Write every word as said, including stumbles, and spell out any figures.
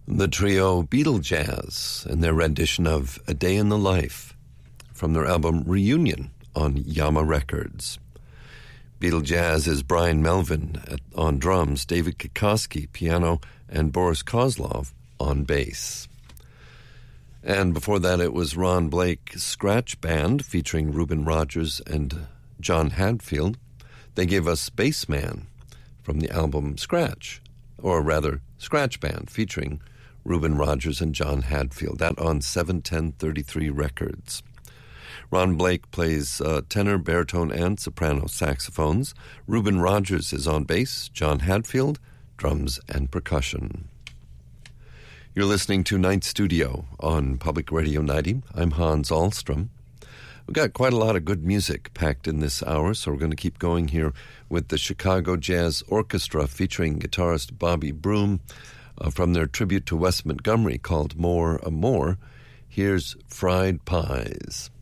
The trio Beatle Jazz and their rendition of A Day in the Life from their album Reunion on Yama Records. Beatle Jazz is Brian Melvin at, on drums, David Kikoski piano, and Boris Kozlov on bass. And before that it was Ron Blake Scratch Band featuring Reuben Rogers and John Hadfield. They gave us Bassman from the album Scratch, or rather Scratch Band featuring Reuben Rogers and John Hadfield, that on seven ten thirty-three Records. Ron Blake plays uh, tenor, baritone, and soprano saxophones. Reuben Rogers is on bass, John Hadfield, drums and percussion. You're listening to Night Studio on Public Radio ninety. I'm Hans Ahlstrom. We've got quite a lot of good music packed in this hour, so we're going to keep going here with the Chicago Jazz Orchestra featuring guitarist Bobby Broom. Uh, from their tribute to Wes Montgomery called More a More, here's Fried Pies.